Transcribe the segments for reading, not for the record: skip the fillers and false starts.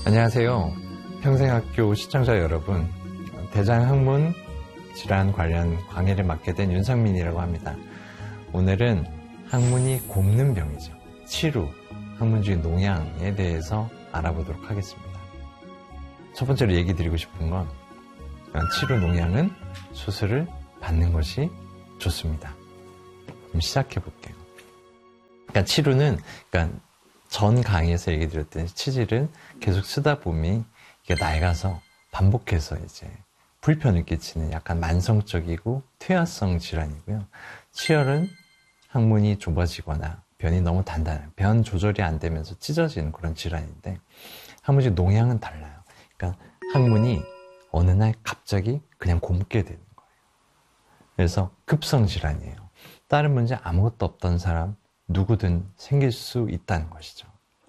안녕하세요. 평생학교 시청자 여러분, 대장항문 질환 관련 강의를 맡게 된 윤상민이라고 합니다. 오늘은 항문이 곪는 병이죠. 치루, 항문주의 농양에 대해서 알아보도록 하겠습니다. 첫 번째로 얘기 드리고 싶은 건 치루 농양은 수술을 받는 것이 좋습니다. 그럼 시작해 볼게요. 치루는 전 강의에서 얘기 드렸듯이 치질은 계속 쓰다 보면 이게 낡아서 반복해서 이제 불편을 끼치는 약간 만성적이고 퇴화성 질환이고요. 치열은 항문이 좁아지거나 변이 너무 단단해요. 변 조절이 안 되면서 찢어지는 그런 질환인데 항문주의 농양은 달라요. 그러니까 항문이 어느 날 갑자기 그냥 곪게 되는 거예요. 그래서 급성 질환이에요. 다른 문제 아무것도 없던 사람 누구든 생길 수 있다는 것이죠.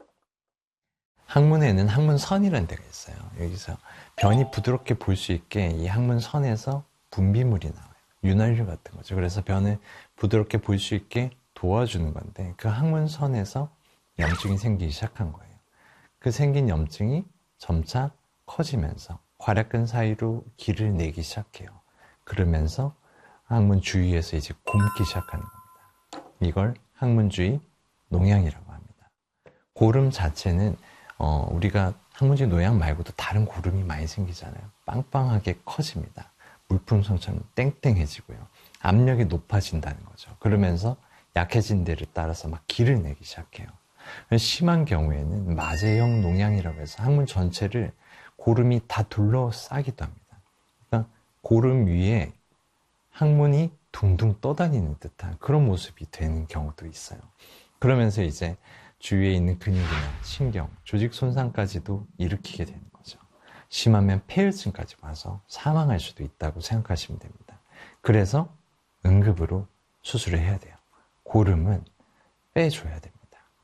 항문에는 항문선이라는 데가 있어요. 여기서 변이 부드럽게 볼 수 있게 이 항문선에서 분비물이 나와요. 윤활유 같은 거죠. 그래서 변을 부드럽게 볼 수 있게 도와주는 건데 그 항문선에서 염증이 생기기 시작한 거예요. 그 생긴 염증이 점차 커지면서 괄약근 사이로 기를 내기 시작해요. 그러면서 항문 주위에서 이제 곪기 시작하는 겁니다. 이걸 항문주의 농양이라고 합니다. 고름 자체는 우리가 항문주의 농양 말고도 다른 고름이 많이 생기잖아요. 빵빵하게 커집니다. 물풍선처럼 땡땡해지고요. 압력이 높아진다는 거죠. 그러면서 약해진 데를 따라서 막 기를 내기 시작해요. 심한 경우에는 마제형 농양이라고 해서 항문 전체를 고름이 다 둘러싸기도 합니다. 그러니까 고름 위에 항문이 둥둥 떠다니는 듯한 그런 모습이 되는 경우도 있어요. 그러면서 이제 주위에 있는 근육이나 신경, 조직 손상까지도 일으키게 되는 거죠. 심하면 폐혈증까지 와서 사망할 수도 있다고 생각하시면 됩니다. 그래서 응급으로 수술을 해야 돼요. 고름은 빼줘야 됩니다.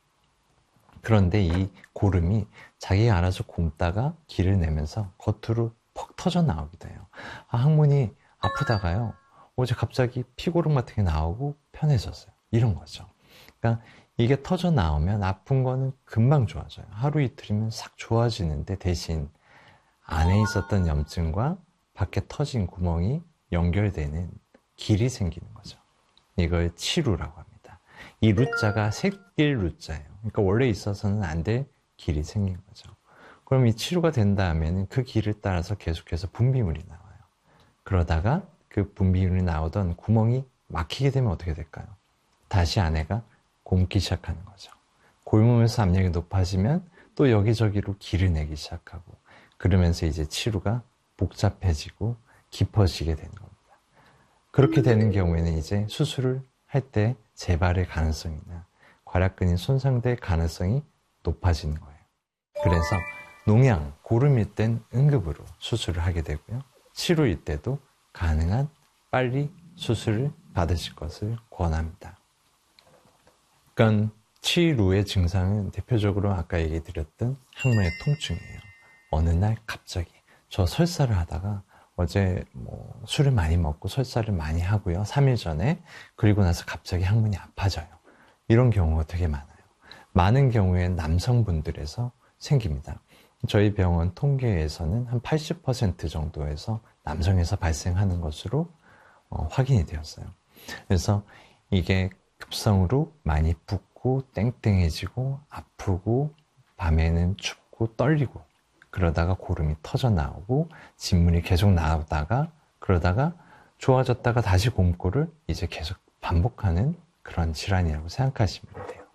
그런데 이 고름이 자기가 알아서 곪다가 기를 내면서 겉으로 퍽 터져 나오기도 해요. 항문이 아프다가요. 어제 갑자기 피고름 같은 게 나오고 편해졌어요. 이런 거죠. 그러니까 이게 터져 나오면 아픈 거는 금방 좋아져요. 하루 이틀이면 싹 좋아지는데 대신 안에 있었던 염증과 밖에 터진 구멍이 연결되는 길이 생기는 거죠. 이걸 치루라고 합니다. 이 루자가 새길 루자예요. 그러니까 원래 있어서는 안 될 길이 생긴 거죠. 그럼 이 치루가 된 다음에는 그 길을 따라서 계속해서 분비물이 나와요. 그러다가 그 분비물이 나오던 구멍이 막히게 되면 어떻게 될까요? 다시 안에가 곪기 시작하는 거죠. 곪으면서 압력이 높아지면 또 여기저기로 기를 내기 시작하고 그러면서 이제 치루가 복잡해지고 깊어지게 되는 겁니다. 그렇게 되는 경우에는 이제 수술을 할 때 재발의 가능성이나 괄약근이 손상될 가능성이 높아지는 거예요. 그래서 농양, 고름일 땐 응급으로 수술을 하게 되고요. 치루일 때도 가능한 빨리 수술을 받으실 것을 권합니다. 그러니까 치루의 증상은 대표적으로 아까 얘기 드렸던 항문의 통증이에요. 어느 날 갑자기 저 설사를 하다가 어제 술을 많이 먹고 설사를 많이 하고요. 3일 전에 그리고 나서 갑자기 항문이 아파져요. 이런 경우가 되게 많아요. 많은 경우엔 남성분들에서 생깁니다. 저희 병원 통계에서는 한 80% 정도에서 남성에서 발생하는 것으로 확인이 되었어요. 그래서 이게 급성으로 많이 붓고 땡땡해지고 아프고 밤에는 춥고 떨리고 그러다가 고름이 터져 나오고 진물이 계속 나오다가 그러다가 좋아졌다가 다시 곪고를 이제 계속 반복하는 그런 질환이라고 생각하시면 돼요.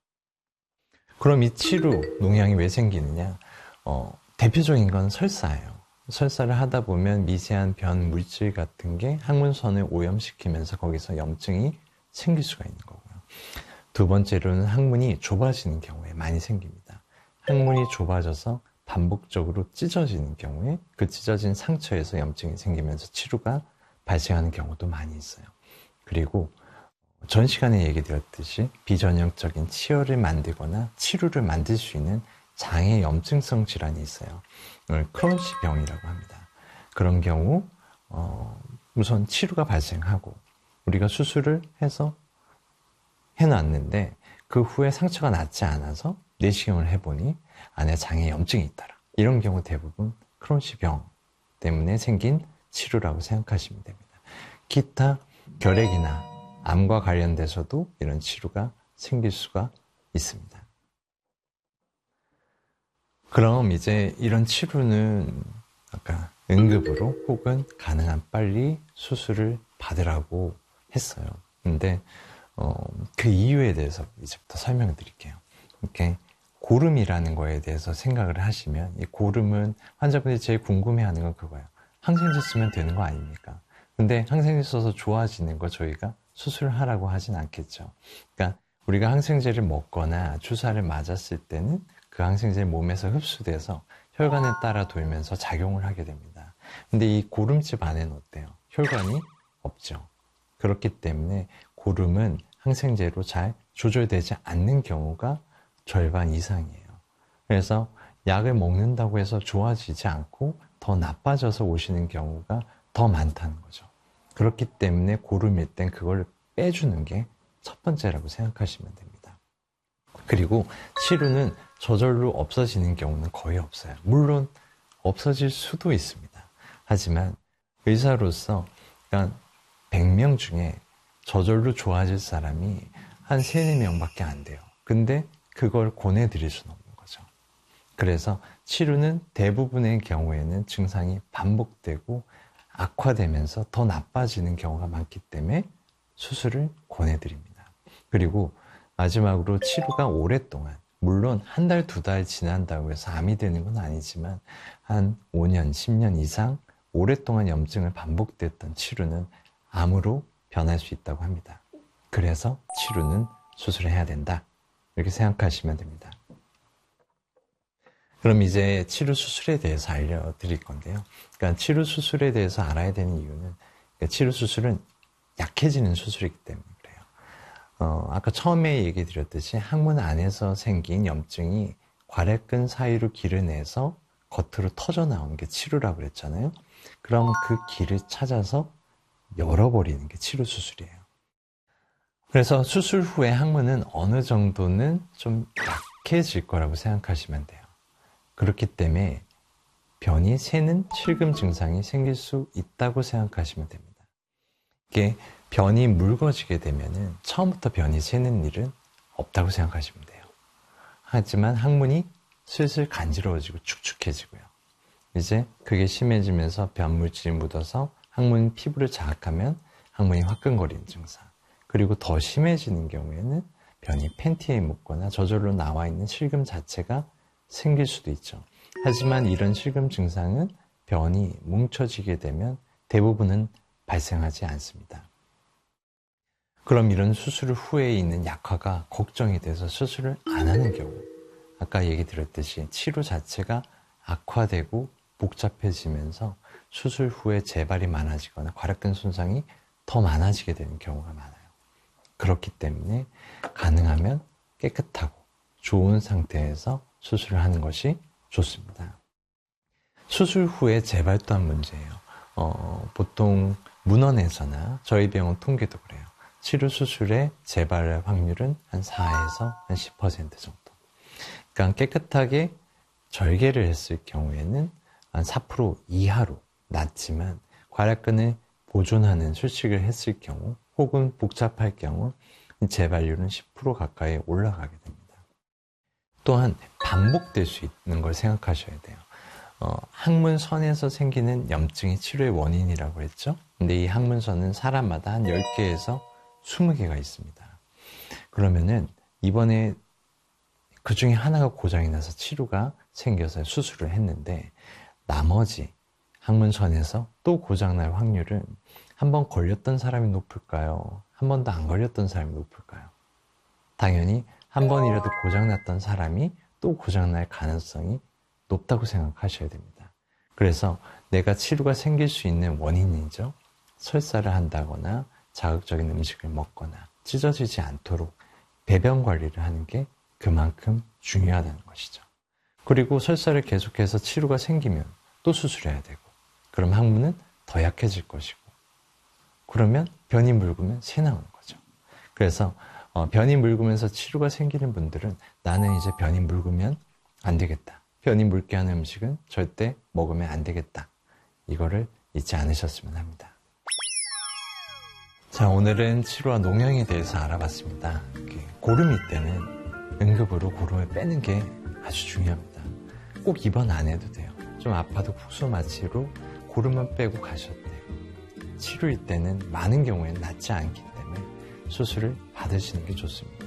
그럼 이 치루 농양이 왜 생기느냐? 대표적인 건 설사예요. 설사를 하다 보면 미세한 변 물질 같은 게 항문선을 오염시키면서 거기서 염증이 생길 수가 있는 거고요. 두 번째로는 항문이 좁아지는 경우에 많이 생깁니다. 항문이 좁아져서 반복적으로 찢어지는 경우에 그 찢어진 상처에서 염증이 생기면서 치루가 발생하는 경우도 많이 있어요. 그리고 전 시간에 얘기 드렸듯이 비전형적인 치열을 만들거나 치루를 만들 수 있는 장애 염증성 질환이 있어요. 이걸 크론시 병이라고 합니다. 그런 경우 우선 치루가 발생하고 우리가 수술을 해서 해놨는데 그 후에 상처가 낫지 않아서 내시경을 해보니 안에 장에 염증이 있더라. 이런 경우 대부분 크론시 병 때문에 생긴 치료라고 생각하시면 됩니다. 기타 결핵이나 암과 관련돼서도 이런 치료가 생길 수가 있습니다. 그럼 이제 이런 치료는 아까 응급으로 혹은 가능한 빨리 수술을 받으라고 했어요. 근데 그 이유에 대해서 이제부터 설명을 드릴게요. 이렇게 고름이라는 거에 대해서 생각을 하시면 이 고름은 환자분들이 제일 궁금해하는 건 그거예요. 항생제 쓰면 되는 거 아닙니까? 근데 항생제 써서 좋아지는 거 저희가 수술하라고 하진 않겠죠. 그러니까 우리가 항생제를 먹거나 주사를 맞았을 때는 그 항생제 몸에서 흡수돼서 혈관에 따라 돌면서 작용을 하게 됩니다. 근데 이 고름집 안에는 어때요? 혈관이 없죠. 그렇기 때문에 고름은 항생제로 잘 조절되지 않는 경우가 절반 이상이에요. 그래서 약을 먹는다고 해서 좋아지지 않고 더 나빠져서 오시는 경우가 더 많다는 거죠. 그렇기 때문에 고름일 땐 그걸 빼주는 게 첫 번째라고 생각하시면 됩니다. 그리고 치료는 저절로 없어지는 경우는 거의 없어요. 물론 없어질 수도 있습니다. 하지만 의사로서 100명 중에 저절로 좋아질 사람이 한 3, 4명밖에 안 돼요. 근데 그걸 권해드릴 수는 없는 거죠. 그래서 치료는 대부분의 경우에는 증상이 반복되고 악화되면서 더 나빠지는 경우가 많기 때문에 수술을 권해드립니다. 그리고 마지막으로 치료가 오랫동안, 물론 한 달, 2달 지난다고 해서 암이 되는 건 아니지만 한 5년, 10년 이상 오랫동안 염증을 반복됐던 치료는 암으로 변할 수 있다고 합니다. 그래서 치료는 수술을 해야 된다. 이렇게 생각하시면 됩니다. 그럼 이제 치료 수술에 대해서 알려드릴 건데요. 그러니까 치료 수술에 대해서 알아야 되는 이유는 그러니까 치료 수술은 약해지는 수술이기 때문에 그래요. 아까 처음에 얘기 드렸듯이 항문 안에서 생긴 염증이 괄약근 사이로 길을 내서 겉으로 터져 나오는 게 치료라고 그랬잖아요. 그럼 그 길을 찾아서 열어버리는 게 치료 수술이에요. 그래서 수술 후에 항문은 어느 정도는 좀 약해질 거라고 생각하시면 돼요. 그렇기 때문에 변이 새는 실금 증상이 생길 수 있다고 생각하시면 됩니다. 이게 변이 묽어지게 되면은 처음부터 변이 새는 일은 없다고 생각하시면 돼요. 하지만 항문이 슬슬 간지러워지고 축축해지고요. 이제 그게 심해지면서 변물질이 묻어서 항문 피부를 자극하면 항문이 화끈거리는 증상. 그리고 더 심해지는 경우에는 변이 팬티에 묻거나 저절로 나와 있는 실금 자체가 생길 수도 있죠. 하지만 이런 실금 증상은 변이 뭉쳐지게 되면 대부분은 발생하지 않습니다. 그럼 이런 수술 후에 있는 약화가 걱정이 돼서 수술을 안 하는 경우, 아까 얘기 드렸듯이 치료 자체가 악화되고 복잡해지면서 수술 후에 재발이 많아지거나 괄약근 손상이 더 많아지게 되는 경우가 많아요. 그렇기 때문에 가능하면 깨끗하고 좋은 상태에서 수술을 하는 것이 좋습니다. 수술 후에 재발 또한 문제예요. 보통 문헌에서나 저희 병원 통계도 그래요. 치료 수술의 재발 확률은 한 4에서 한 10% 정도. 그러니까 깨끗하게 절개를 했을 경우에는 한 4% 이하로 낮지만 괄약근을 보존하는 수식을 했을 경우 혹은 복잡할 경우 재발률은 10% 가까이 올라가게 됩니다. 또한 반복될 수 있는 걸 생각하셔야 돼요. 항문선에서 생기는 염증이 치료의 원인이라고 했죠. 근데 이 항문선은 사람마다 한 10개에서 20개가 있습니다. 그러면은 이번에 그 중에 하나가 고장이 나서 치료가 생겨서 수술을 했는데 나머지 항문선에서 또 고장날 확률은 한 번 걸렸던 사람이 높을까요? 한 번도 안 걸렸던 사람이 높을까요? 당연히 한 번이라도 고장났던 사람이 또 고장날 가능성이 높다고 생각하셔야 됩니다. 그래서 내가 치료가 생길 수 있는 원인이죠. 설사를 한다거나 자극적인 음식을 먹거나 찢어지지 않도록 배변 관리를 하는 게 그만큼 중요하다는 것이죠. 그리고 설사를 계속해서 치료가 생기면 또 수술해야 되고 그럼 항문은 더 약해질 것이고 그러면 변이 묽으면 새 나오는 거죠. 그래서 변이 묽으면서 치료가 생기는 분들은 나는 이제 변이 묽으면 안 되겠다. 변이 묽게 하는 음식은 절대 먹으면 안 되겠다. 이거를 잊지 않으셨으면 합니다. 자, 오늘은 치료와 농양에 대해서 알아봤습니다. 고름이 때는 응급으로 고름을 빼는 게 아주 중요합니다. 꼭 입원 안 해도 돼요. 좀 아파도 국소 마취로 고름만 빼고 가셔도 돼요. 치료일 때는 많은 경우에는 낫지 않기 때문에 수술을 받으시는 게 좋습니다.